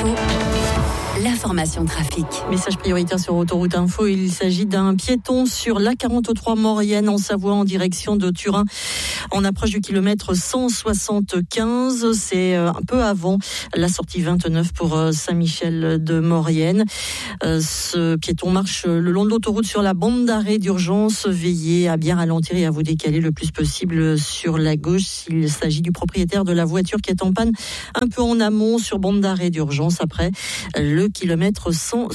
Info, l'information trafic. Message prioritaire sur Autoroute Info. Il s'agit d'un piéton sur l'A43 Maurienne en Savoie en direction de Turin. En approche du kilomètre 175, c'est un peu avant la sortie 29 pour Saint-Michel de Maurienne. Ce piéton marche le long de l'autoroute sur la bande d'arrêt d'urgence. Veillez à bien ralentir et à vous décaler le plus possible sur la gauche. Il s'agit du propriétaire de la voiture qui est en panne un peu en amont sur bande d'arrêt d'urgence après le kilomètre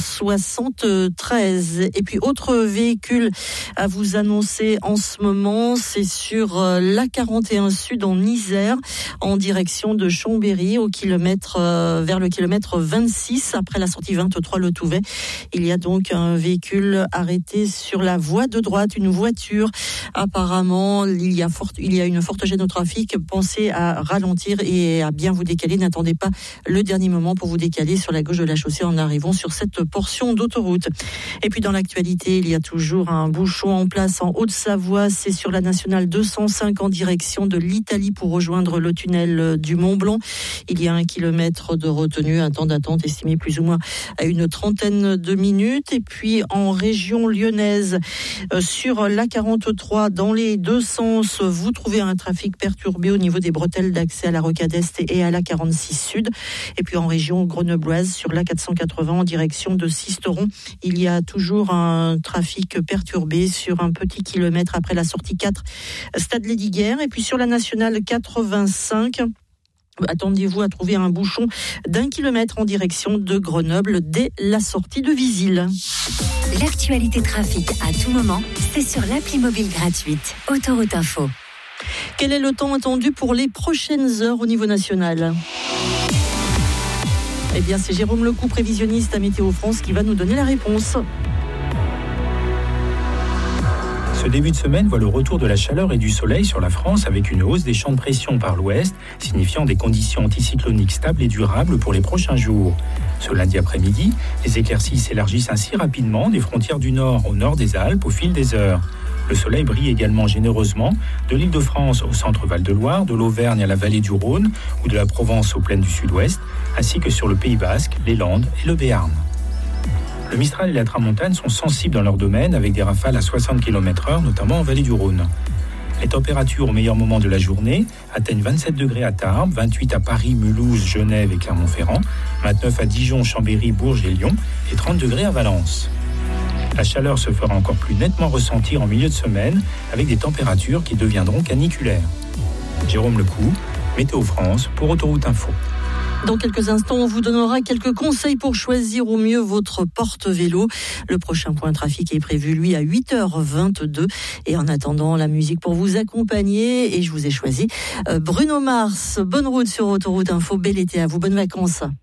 173. Et puis autre véhicule à vous annoncer en ce moment, c'est sur l'A41 Sud en Isère en direction de Chambéry au kilomètre vers le kilomètre 26 après la sortie 23 Le Touvet. Il y a donc un véhicule arrêté sur la voie de droite, une voiture. Apparemment, il y a une forte gêne au trafic. Pensez à ralentir et à bien vous décaler. N'attendez pas le dernier moment pour vous décaler sur la gauche de la chaussée en arrivant sur cette portion d'autoroute. Et puis dans l'actualité, il y a toujours un bouchon en place en Haute-Savoie. C'est sur la nationale 205 en direction de l'Italie pour rejoindre le tunnel du Mont-Blanc. Il y a 1 kilomètre de retenue, un temps d'attente estimé plus ou moins à une trentaine de minutes. Et puis en région lyonnaise, sur l'A43, dans les deux sens, vous trouvez un trafic perturbé au niveau des bretelles d'accès à la Rocade Est et à l'A46 Sud. Et puis en région grenobloise, sur l'A480 en direction de Sisteron, il y a toujours un trafic perturbé sur un petit kilomètre après la sortie 4, Stade Lédiguière. Et puis sur la nationale 85, attendez-vous à trouver un bouchon d'1 kilomètre en direction de Grenoble dès la sortie de Visil. L'actualité trafic à tout moment, c'est sur l'appli mobile gratuite Autoroute Info. Quel est le temps attendu pour les prochaines heures au niveau national ? Eh bien, c'est Jérôme Lecou, prévisionniste à Météo France, qui va nous donner la réponse. Ce début de semaine voit le retour de la chaleur et du soleil sur la France avec une hausse des champs de pression par l'ouest, signifiant des conditions anticycloniques stables et durables pour les prochains jours. Ce lundi après-midi, les éclaircies s'élargissent ainsi rapidement des frontières du nord au nord des Alpes au fil des heures. Le soleil brille également généreusement de l'Île-de-France au centre Val-de-Loire, de l'Auvergne à la vallée du Rhône ou de la Provence aux plaines du sud-ouest, ainsi que sur le Pays Basque, les Landes et le Béarn. Le Mistral et la Tramontane sont sensibles dans leur domaine avec des rafales à 60 km/h, notamment en vallée du Rhône. Les températures au meilleur moment de la journée atteignent 27 degrés à Tarbes, 28 à Paris, Mulhouse, Genève et Clermont-Ferrand, 29 à Dijon, Chambéry, Bourges et Lyon et 30 degrés à Valence. La chaleur se fera encore plus nettement ressentir en milieu de semaine avec des températures qui deviendront caniculaires. Jérôme Lecou, Météo France pour Autoroute Info. Dans quelques instants, on vous donnera quelques conseils pour choisir au mieux votre porte-vélo. Le prochain point trafic est prévu, lui, à 8h22. Et en attendant, la musique pour vous accompagner. Et je vous ai choisi Bruno Mars. Bonne route sur Autoroute Info. Bel été à vous. Bonnes vacances.